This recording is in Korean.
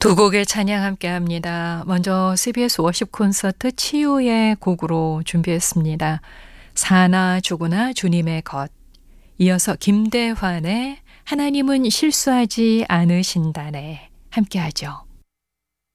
두 곡의 찬양 함께 합니다. 먼저 CBS 워십 콘서트 치유의 곡으로 준비했습니다. 사나 죽으나 주님의 것. 이어서 김대환의 하나님은 실수하지 않으신다네 함께 하죠.